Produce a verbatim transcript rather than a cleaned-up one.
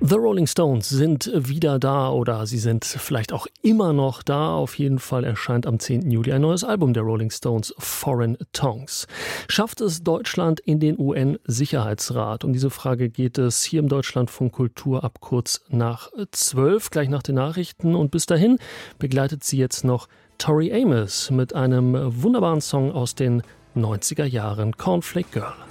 The Rolling Stones sind wieder da oder sie sind vielleicht auch immer noch da. Auf jeden Fall erscheint am zehnten Juli ein neues Album der Rolling Stones, Foreign Tongues. Schafft es Deutschland in den U N-Sicherheitsrat? Um diese Frage geht es hier im Deutschlandfunk Kultur ab kurz nach zwölf, gleich nach den Nachrichten. Und bis dahin begleitet sie jetzt noch Tori Amos mit einem wunderbaren Song aus den neunziger Jahren, Cornflake Girl.